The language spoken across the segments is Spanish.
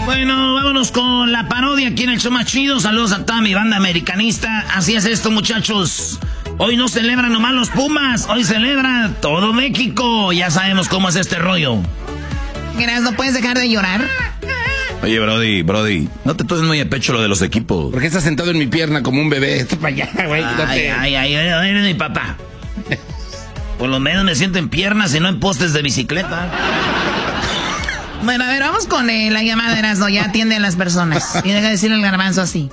Bueno, vámonos con la parodia aquí en el show más chido. Saludos a toda mi banda americanista. Así es esto, muchachos. Hoy no celebran nomás los Pumas, hoy celebra todo México. Ya sabemos cómo es este rollo. Gracias, ¿no puedes dejar de llorar? Oye, Brody, no te tomes muy a pecho lo de los equipos. ¿Por qué estás sentado en mi pierna como un bebé? Esto para allá, güey. Ay, eres mi papá. Por lo menos me siento en piernas y no en postes de bicicleta. Bueno, a ver, vamos con la llamada de Erasmo. Ya atiende a las personas. Y deja de decirle el garbanzo así.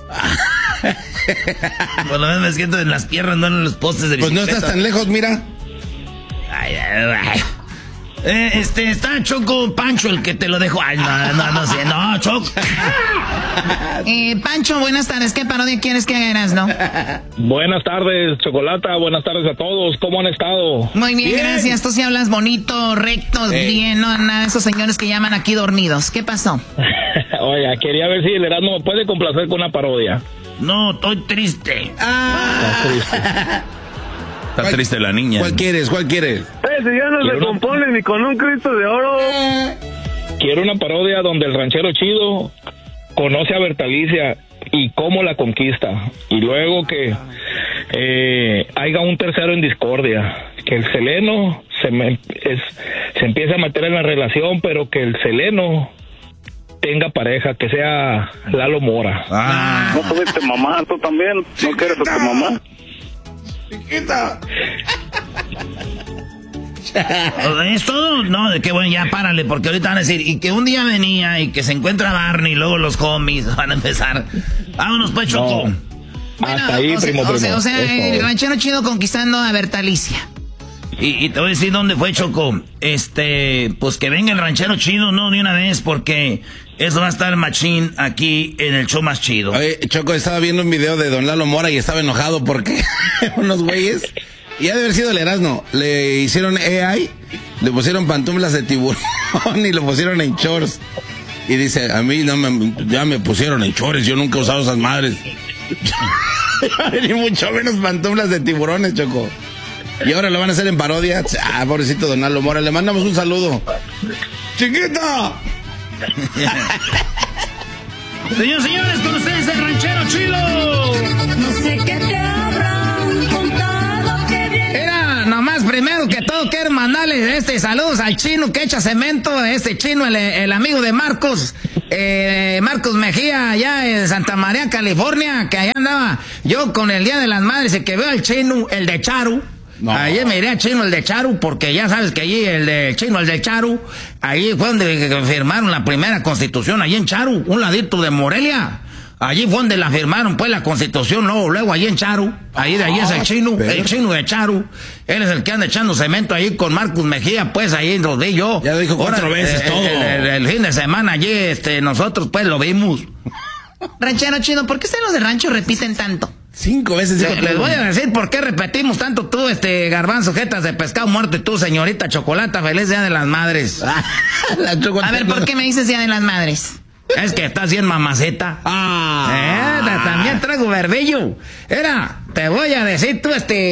Por lo menos me siento en las piernas, no en los postes de bicicleta. Pues no estás tan lejos, mira. Ay. Está Choco Pancho el que te lo dejó. Ay, no sé, no, Choco. Pancho, buenas tardes. ¿Qué parodia quieres que hagas, no? Buenas tardes, Chocolata. Buenas tardes a todos. ¿Cómo han estado? Muy bien, gracias. Tú sí hablas bonito, recto, bien, no nada de esos señores que llaman aquí dormidos. ¿Qué pasó? Oiga, quería ver si el Erasmo me puede complacer con una parodia. No, estoy triste. Está triste la niña. ¿Cuál quieres? Si ya no se compone ni con un Cristo de oro. Quiero una parodia donde el ranchero chido conoce a Bertalicia y cómo la conquista. Y luego que haya un tercero en discordia. Que el Seleno se empieza a meter en la relación, pero que el Seleno tenga pareja, que sea Lalo Mora. No tuviste mamá, tú también. ¿No quieres a tu mamá? Chiquita. ¿Es todo? No, de qué bueno, ya párale, porque ahorita van a decir, y que un día venía y que se encuentra Barney y luego los homies van a empezar. Vámonos pues, Choco. No. Hasta ahí, primo. O sea, el ranchero chido conquistando a Bertalicia. Y te voy a decir dónde fue, Choco. Pues que venga el ranchero chido, no, de una vez, porque eso va a estar machín aquí en el show más chido. Oye, Choco, estaba viendo un video de Don Lalo Mora y estaba enojado porque unos güeyes, y ha de haber sido el Erasmo, le hicieron AI, le pusieron pantuflas de tiburón y lo pusieron en shorts. Y dice, a mí ya me pusieron en shorts, yo nunca he usado esas madres. Ni mucho menos pantuflas de tiburones, Choco. Y ahora lo van a hacer en parodia. Pobrecito Don Lalo Mora, le mandamos un saludo. ¡Chiquita! Señores, con ustedes el ranchero chido. No sé qué te habrán contado que bien. Era nomás primero que todo quiero mandarle saludos al chino que echa cemento, chino, el amigo de Marcos, Marcos Mejía, allá en Santa María, California, que allá andaba yo con el Día de las Madres y que veo al chino, el de Charu. No. Ayer me iré a Chino, el de Charu, porque ya sabes que allí el de Chino, el de Charu, allí fue donde firmaron la primera constitución, allí en Charu, un ladito de Morelia. Allí fue donde la firmaron, pues, la constitución, luego allí en Charu. Ahí de allí es el chino de Charu. Él es el que anda echando cemento ahí con Marcos Mejía, pues, ahí lo vi yo. Ya lo dijo 4 veces todo. El fin de semana allí, nosotros, pues, lo vimos. Ranchero chido, ¿por qué ustedes los de rancho repiten tanto? 5 veces dijo Les voy a decir por qué repetimos tanto tú, garbanzo, jetas de pescado muerto, y tú, señorita Chocolata, feliz Día de las Madres. A ver, ¿por qué me dices Día de las Madres? Es que estás bien mamaceta. También traigo verbillo. Te voy a decir tú,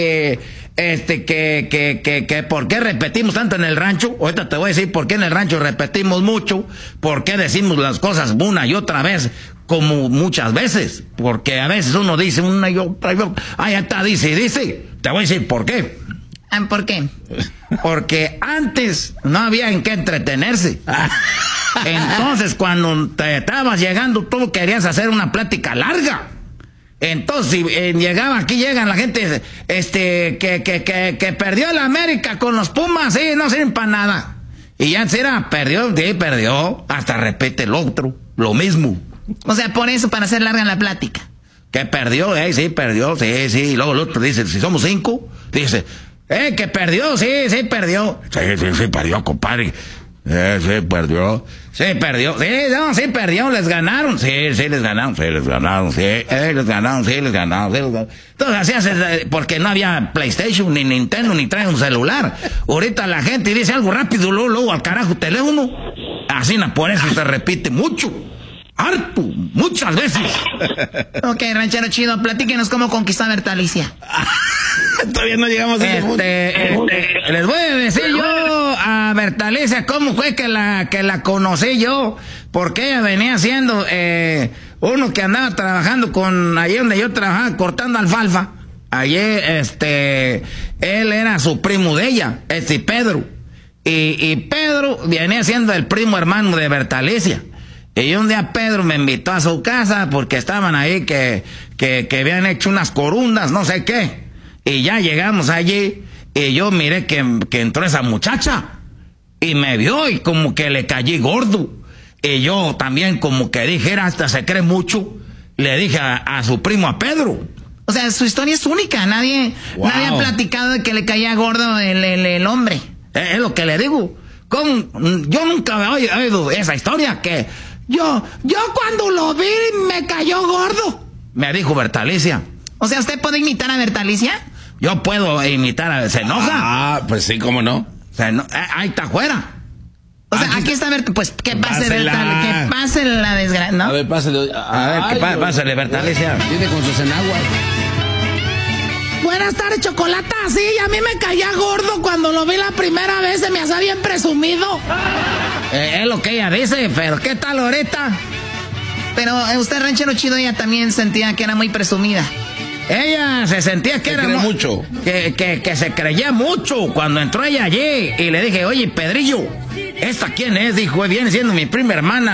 que por qué repetimos tanto en el rancho. Ahorita te voy a decir por qué en el rancho repetimos mucho, por qué decimos las cosas una y otra vez, como muchas veces, porque a veces uno dice una y otra, ya está, dice. Te voy a decir por qué. ¿Por qué? Porque antes no había en qué entretenerse. Entonces, cuando te estabas llegando, tú querías hacer una plática larga. Entonces, llegan la gente, que perdió la América con los Pumas, sí, no sirven para nada. Y ya perdió, hasta repite el otro, lo mismo. O sea, por eso, para hacer larga la plática. Que perdió, sí, perdió, sí. Y luego el otro dice, si somos 5, dice, que perdió, sí, perdió. Sí, perdió, compadre. Sí, perdió. Sí, perdió. Sí, perdió, les ganaron. Sí, les ganaron. Les ganaron. Entonces, así hace, porque no había PlayStation, ni Nintendo, ni trae un celular. Ahorita la gente dice algo rápido, luego al carajo teléfono. Así, por eso se repite mucho. Harto, muchas veces. Ok, ranchero chido, platíquenos cómo conquistar a Bertalicia. Todavía no llegamos a ese punto. Les voy a decir yo a Bertalicia, ¿cómo fue que la conocí yo? Porque ella venía siendo uno que andaba trabajando allí donde yo trabajaba, cortando alfalfa. Allí, él era su primo de ella, Pedro. Y Pedro venía siendo el primo hermano de Bertalicia. Y un día Pedro me invitó a su casa porque estaban ahí que habían hecho unas corundas, no sé qué. Y ya llegamos allí y yo miré que entró esa muchacha. Y me vio y como que le caí gordo. Y yo también como que dije, hasta se cree mucho. Le dije a su primo, a Pedro. O sea, su historia es única. Nadie ha platicado de que le caía gordo el hombre. Es lo que le digo. Yo nunca había oído esa historia que... Yo cuando lo vi me cayó gordo. Me dijo Bertalicia. O sea, ¿usted puede imitar a Bertalicia? Yo puedo imitar ¿se enoja? Ah, pues sí, ¿cómo no? Ahí está afuera. O sea, aquí está Bertalicia. Pues que pase Bertalicia. Que pase la desgracia, ¿no? A ver, pásale. Pásale, Bertalicia. Viene con sus enaguas. Buenas tardes, Chocolata. Sí, a mí me caía gordo cuando lo vi la primera vez. Se me hacía bien presumido. Es lo que ella dice, pero ¿qué tal ahorita? Pero usted, ranchero chido, ella también sentía que era muy presumida. Ella se sentía que era mucho. Que se creía mucho cuando entró ella allí. Y le dije, oye, Pedrillo, ¿esta quién es? Dijo, viene siendo mi prima hermana,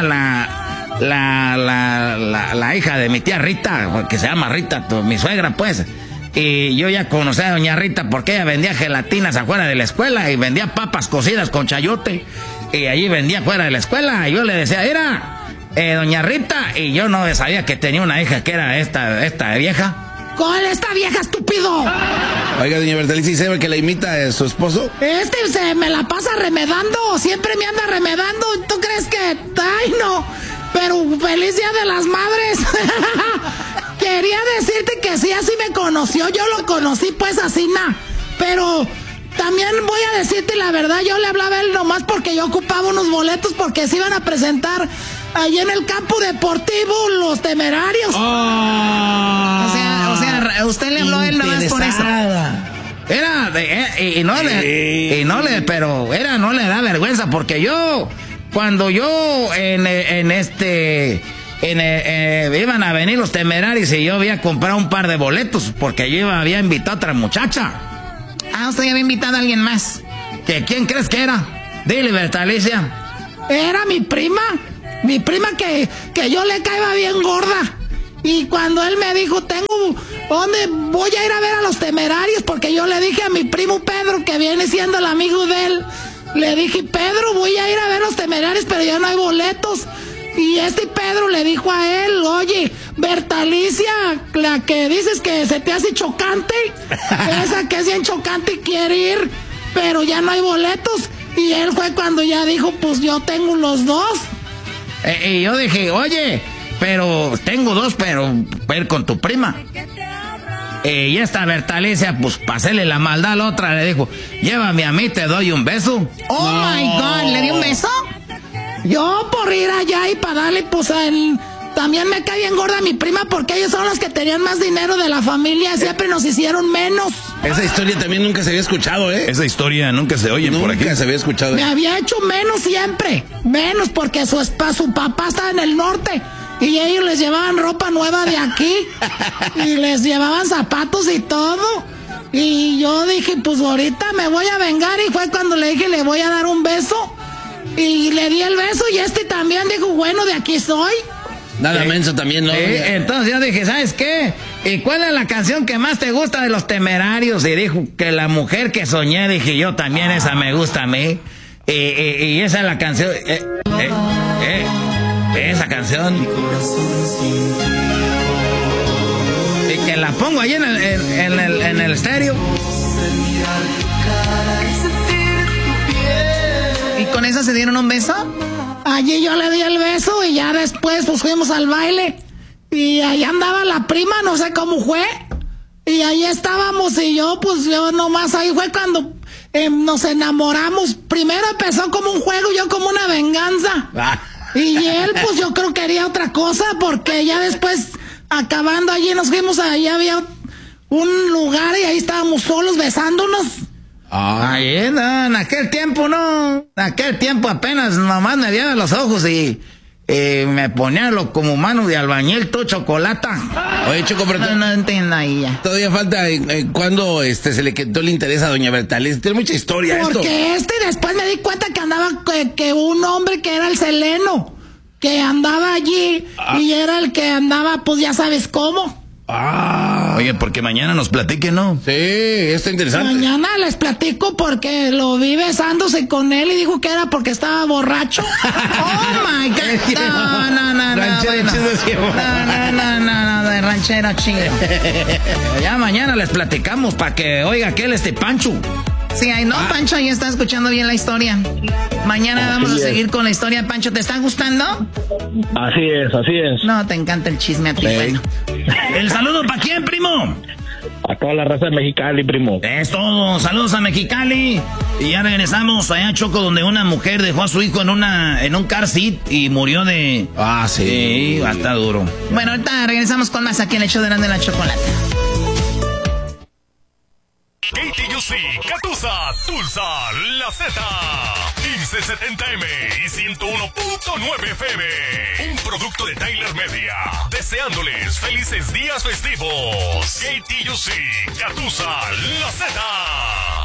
la hija de mi tía Rita, que se llama Rita, mi suegra, pues. Y yo ya conocí a doña Rita porque ella vendía gelatinas afuera de la escuela y vendía papas cocidas con chayote. Y allí vendía afuera de la escuela. Y yo le decía, doña Rita. Y yo no sabía que tenía una hija que era esta vieja. ¿Cuál esta vieja, estúpido? Oiga, doña Bertalicia, ¿y sabe que la imita a su esposo? Se me la pasa remedando. Siempre me anda remedando. ¿Tú crees que...? Ay, no. Pero feliz Día de las Madres. Quería decirte que sí, así me conoció. Yo lo conocí pues así, pero también voy a decirte la verdad. Yo le hablaba a él nomás porque yo ocupaba unos boletos porque se iban a presentar allí en el campo deportivo Los Temerarios. O sea, usted le habló a él nomás por eso. No le da vergüenza porque yo, cuando yo iban a venir Los Temerarios y yo había comprado un par de boletos porque yo había invitado a otra muchacha. Ah, usted había invitado a alguien más. ¿Quién crees que era? Dile, Bertalicia. Era mi prima que yo le caía bien gorda. Y cuando él me dijo, ¿dónde voy a ir a ver a Los Temerarios? Porque yo le dije a mi primo Pedro, que viene siendo el amigo de él, le dije, Pedro, voy a ir a ver Los Temerarios, pero ya no hay boletos. Y Pedro le dijo a él, oye, Bertalicia, la que dices que se te hace chocante, esa que es bien chocante y quiere ir, pero ya no hay boletos. Y él fue cuando ya dijo, pues yo tengo los dos. Y yo dije, oye, pero tengo dos, pero ir con tu prima. Y esta Bertalicia, pues para hacerle la maldad a la otra, le dijo, llévame a mí, te doy un beso. Oh my God, ¿le dio un beso? Yo por ir allá y para darle, pues a él, también me cae bien gorda mi prima porque ellos son los que tenían más dinero de la familia, siempre nos hicieron menos. Esa historia también nunca se había escuchado, ¿eh? Esa historia nunca se oye por aquí. Nunca se había escuchado. Me había hecho menos siempre, menos porque su papá estaba en el norte y ellos les llevaban ropa nueva de aquí y les llevaban zapatos y todo. Y yo dije, pues ahorita me voy a vengar, y fue cuando le dije, le voy a dar un beso. Y le di el beso y también dijo, bueno, de aquí soy. Nada menso también, ¿no? Entonces yo dije, ¿sabes qué? ¿Y cuál es la canción que más te gusta de Los Temerarios? Y dijo que La Mujer que Soñé. Dije, yo también esa me gusta a mí. Y esa es la canción. Esa canción. Y que la pongo ahí en el estéreo. ¿Y con esa se dieron un beso? Allí yo le di el beso y ya después pues fuimos al baile. Y ahí andaba la prima, no sé cómo fue. Y ahí estábamos y yo nomás ahí fue cuando nos enamoramos. Primero empezó como un juego, yo como una venganza. Y él pues yo creo que quería otra cosa porque ya después acabando allí nos fuimos, ahí había un lugar y ahí estábamos solos besándonos. Ay, no, en aquel tiempo no. En aquel tiempo apenas nomás me abrían los ojos y me ponía como mano de albañil todo chocolata. Oye, Choco, pero no entiendo ahí ya. Todavía falta cuando se le quitó el interés a doña Bertalicia. Tiene mucha historia Porque esto. después me di cuenta que andaba que un hombre que era el Seleno, que andaba allí y era el que andaba, pues ya sabes cómo. Oye, porque mañana nos platique, ¿no? Sí, está interesante. Mañana les platico porque lo vi besándose con él y dijo que era porque estaba borracho. Oh my God. No. Ranchero chido. No, de ranchero chido. Ya mañana les platicamos para que oiga aquel Pancho. Sí, ay, no, Pancho, ya está escuchando bien la historia. Mañana vamos a seguir con la historia, Pancho. ¿Te está gustando? Así es. No, te encanta el chisme a ti, bueno. ¿El saludo para quién, primo? A toda la raza de Mexicali, primo. Es todo. Saludos a Mexicali. Y ya regresamos allá a Choco, donde una mujer dejó a su hijo en un car seat y murió de... Sí, está duro. Bueno, ahorita regresamos con más aquí en el show de la Chocolata. KTUC, Catusa, Tulsa, La Z, 1570M y 101.9 FM. Un producto de Tyler Media. Deseándoles felices días festivos. KTUC, Catusa, La Z.